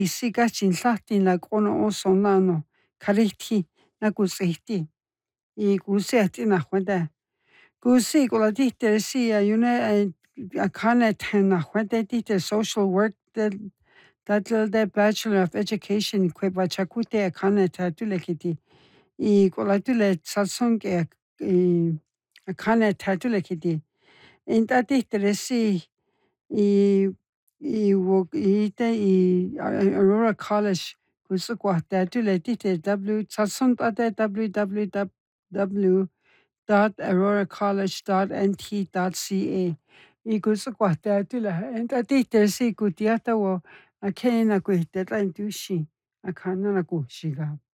Sikachin tlajtin nak'una usonano karijtji nakutz'ijtij y kusiajtz'inaj kuenta kusi k'ulatijtel si ayune akjane tjenajkuetetijtel social work tatlelde Bachelor of Education kjuepachakuti akjane tjatulekiti y k'ulatule tsatsjunk'e akjane tjatulekiti int'atijtele si y Aurora College kutz'äkuajte tuletijtel tsatsjunt'ate www.auroracollege.nt.ca y kutz'äkuajte atuli int'atijtel si kutiajtawa akjene nakuijtet'aj ntiuxi akjana nakujxiga.